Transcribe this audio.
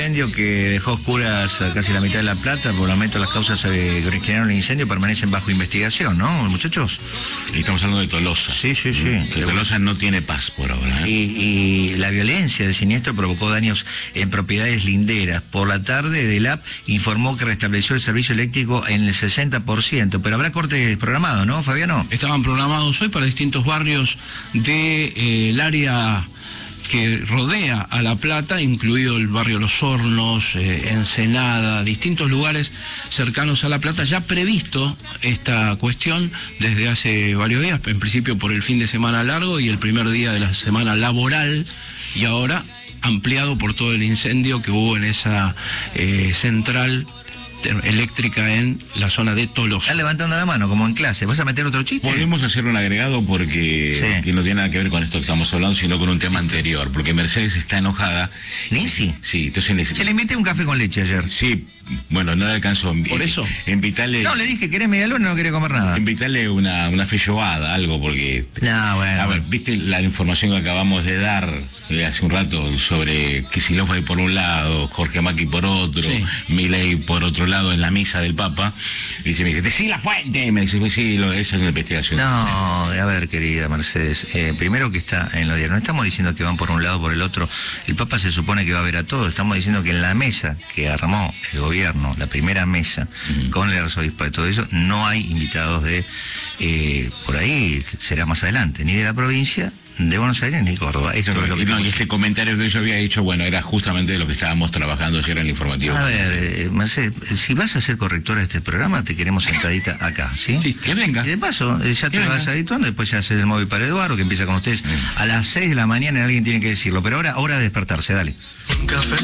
Incendio que dejó oscuras casi la mitad de La Plata. Por el momento las causas que generaron el incendio permanecen bajo investigación, ¿no, muchachos? Y estamos hablando de Tolosa. Sí. Que Tolosa no tiene paz por ahora, ¿eh? Y la violencia del siniestro provocó daños en propiedades linderas. Por la tarde, DELAP informó que restableció el servicio eléctrico en el 60%, pero habrá cortes programados, ¿no, Fabiano? Estaban programados hoy para distintos barrios del área que rodea a La Plata, incluido el barrio Los Hornos, Ensenada, distintos lugares cercanos a La Plata, ya previsto esta cuestión desde hace varios días, en principio por el fin de semana largo y el primer día de la semana laboral, y ahora ampliado por todo el incendio que hubo en esa central eléctrica en la zona de Tolosa. Están levantando la mano, como en clase. ¿Vas a meter otro chiste? Podemos hacer un agregado porque que no tiene nada que ver con esto que estamos hablando, sino con un tema anterior, porque Mercedes está enojada. ¿Nisi? Sí, entonces Se le invité un café con leche ayer. Sí, bueno, no le alcanzó. ¿Por eso? Invitarle... No, le dije, ¿querés media luna? No quería comer nada. Invitarle una feijoada, algo, porque... No, bueno. A ver, ¿viste la información que acabamos de dar hace un rato sobre Kicillof por un lado, Jorge Macri por otro, sí, Milei por otro lado en la misa del Papa? Y me dice, decí la fuente. Me dice, pues sí, esa es una investigación. No, a ver, querida Mercedes, primero que está en lo diario. No estamos diciendo que van por un lado o por el otro. El Papa se supone que va a ver a todos. Estamos diciendo que en la mesa que armó el gobierno, la primera mesa, con el arzobispo y todo eso, no hay invitados de, por ahí será más adelante, ni de la provincia de Buenos Aires ni Córdoba. Esto es lo que y este comentario que yo había hecho, bueno, era justamente de lo que estábamos trabajando ayer en el informativo. A ver, Mercedes, si vas a ser correctora de este programa, te queremos sentadita acá, ¿sí? Sí, que venga. Y de paso, ya te vas habituando, después ya haces el móvil para Eduardo, que empieza con ustedes a las 6 de la mañana, alguien tiene que decirlo, pero ahora hora de despertarse, dale.